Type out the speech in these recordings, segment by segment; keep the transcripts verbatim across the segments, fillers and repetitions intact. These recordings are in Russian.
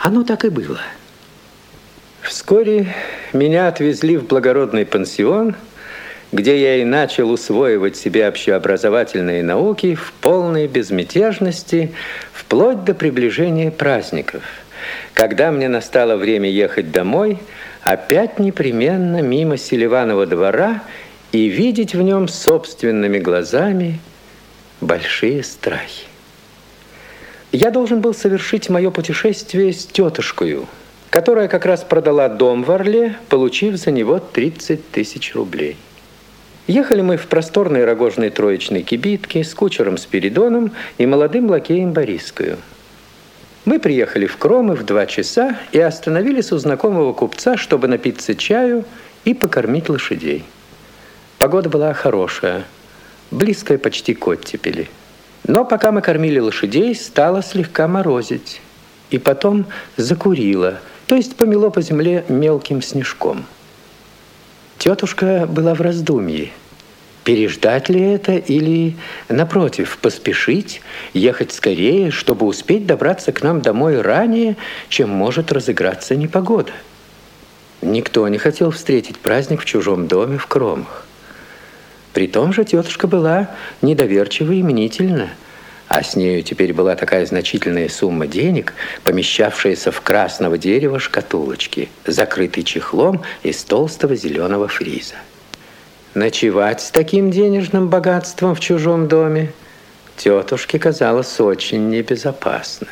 Оно так и было. Вскоре меня отвезли в благородный пансион, где я и начал усвоивать себе общеобразовательные науки в полной безмятежности, вплоть до приближения праздников. Когда мне настало время ехать домой, опять непременно мимо Селиванова двора и видеть в нем собственными глазами большие страхи. Я должен был совершить мое путешествие с тетушкою, которая как раз продала дом в Орле, получив за него тридцать тысяч рублей. Ехали мы в просторной рогожной троечной кибитке с кучером Спиридоном и молодым лакеем Борискою. Мы приехали в Кромы в два часа и остановились у знакомого купца, чтобы напиться чаю и покормить лошадей. Погода была хорошая, близкая почти к оттепели. Но пока мы кормили лошадей, стало слегка морозить. И потом закурило, то есть помело по земле мелким снежком. Тетушка была в раздумье. Переждать ли это или, напротив, поспешить, ехать скорее, чтобы успеть добраться к нам домой ранее, чем может разыграться непогода? Никто не хотел встретить праздник в чужом доме в Кромах. При том же тетушка была недоверчива и мнительна, а с нею теперь была такая значительная сумма денег, помещавшаяся в красного дерева шкатулочке, закрытой чехлом из толстого зеленого фриза. Ночевать с таким денежным богатством в чужом доме тетушке казалось очень небезопасным.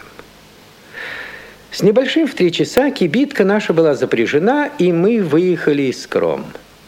С небольшим в три часа кибитка наша была запряжена, и мы выехали из Кром.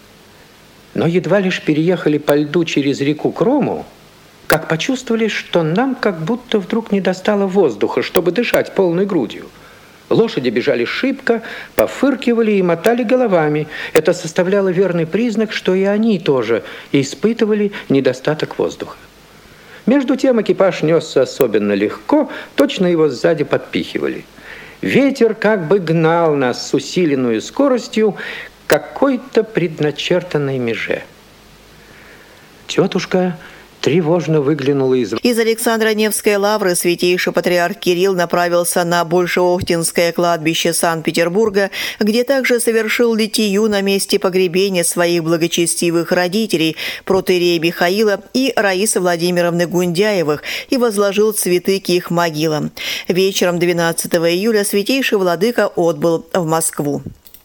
Но едва лишь переехали по льду через реку Крому, как почувствовали, что нам как будто вдруг не достало воздуха, чтобы дышать полной грудью. Лошади бежали шибко, пофыркивали и мотали головами. Это составляло верный признак, что и они тоже испытывали недостаток воздуха. Между тем экипаж несся особенно легко, точно его сзади подпихивали. Ветер как бы гнал нас с усиленной скоростью к какой-то предначертанной меже. Тетушка тревожно выглянула из... Из Александро-Невской лавры святейший патриарх Кирилл направился на Большеохтинское кладбище Санкт-Петербурга, где также совершил литию на месте погребения своих благочестивых родителей, протоиерея Михаила и Раисы Владимировны Гундяевых, и возложил цветы к их могилам. Вечером двенадцатого июля святейший владыка отбыл в Москву.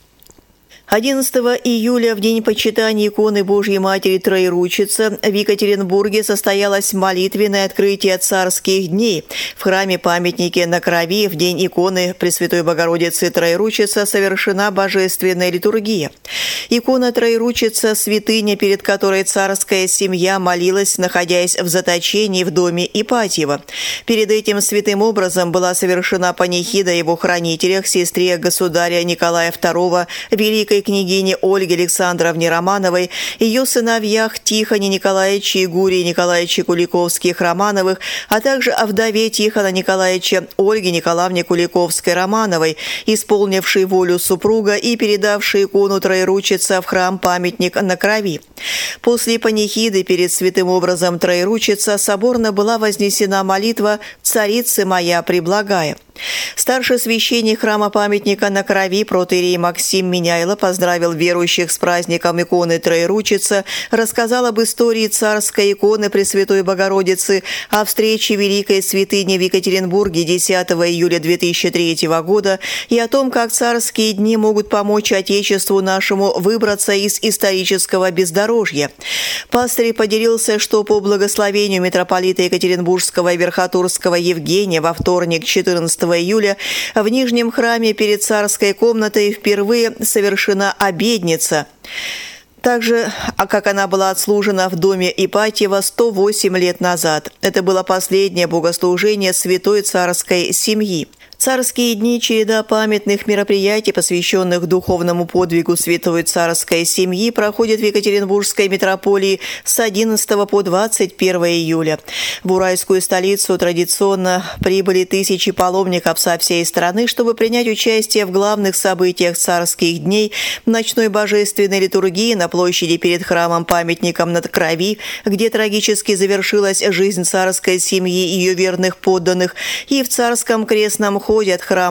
одиннадцатого июля, в день почитания иконы Божьей Матери Троеручицы, в Екатеринбурге состоялось молитвенное открытие царских дней. В храме-памятнике на Крови в день иконы Пресвятой Богородицы Троеручицы совершена божественная литургия. Икона Троеручица – святыня, перед которой царская семья молилась, находясь в заточении в доме Ипатьева. Перед этим святым образом была совершена панихида его хранителях, сестре государя Николая второго, великой княгине Ольге Александровне Романовой, ее сыновьях Тихоне Николаевиче и Гурии Николаевиче Куликовских-Романовых, а также о вдове Тихона Николаевича Ольге Николаевне Куликовской-Романовой, исполнившей волю супруга и передавшей икону Троеручица в храм-памятник на Крови. После панихиды перед святым образом Троеручица соборно была вознесена молитва «Царицы моя преблагая». Старший священник храма-памятника на Крови протоиерей Максим Меняйло поздравил верующих с праздником иконы Троеручица, рассказал об истории царской иконы Пресвятой Богородицы, о встрече великой святыни в Екатеринбурге десятого июля две тысячи третьего года и о том, как царские дни могут помочь Отечеству нашему выбраться из исторического бездорожья. Пастырь поделился, что по благословению митрополита Екатеринбургского и Верхотурского Евгения во вторник четырнадцатого июля в Нижнем храме перед царской комнатой впервые совершена обедница. Также, как она была отслужена в доме Ипатьева сто восемь лет назад. Это было последнее богослужение святой царской семьи. Царские дни – череда памятных мероприятий, посвященных духовному подвигу святой царской семьи, проходит в Екатеринбургской митрополии с одиннадцатого по двадцать первое июля. В Уральскую столицу традиционно прибыли тысячи паломников со всей страны, чтобы принять участие в главных событиях царских дней, ночной божественной литургии на площади перед храмом-памятником над Крови, где трагически завершилась жизнь царской семьи и ее верных подданных, и в царском крестном ходе от храма